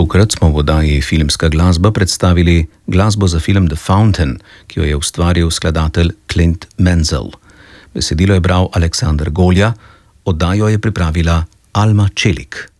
Tokrat smo v oddaji Filmska glasba predstavili glasbo za film The Fountain, ki jo je ustvaril skladatelj Clint Menzel. Besedilo je bral Aleksander Golja, oddajo je pripravila Alma Čelik.